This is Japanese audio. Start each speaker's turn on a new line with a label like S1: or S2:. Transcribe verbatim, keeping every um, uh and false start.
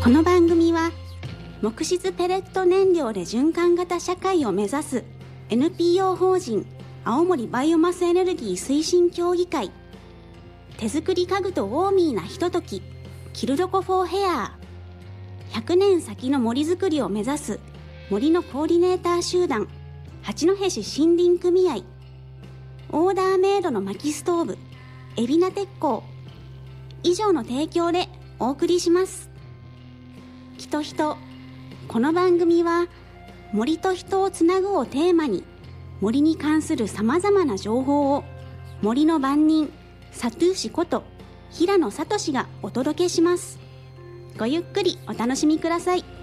S1: この番組は木質ペレット燃料で循環型社会を目指す エヌピーオー 法人青森バイオマスエネルギー推進協議会、手作り家具とウォーミーなひとときキルドコフォーヘア、ひゃくねん先の森づくりを目指す森のコーディネーター集団八戸市森林組合、オーダーメイドの薪ストーブ海老名鉄工以上の提供でお送りします。木と人、この番組は森と人をつなぐをテーマに森に関するさまざまな情報を森の番人サトゥーシこと平野聡がお届けします。ごゆっくりお楽しみください。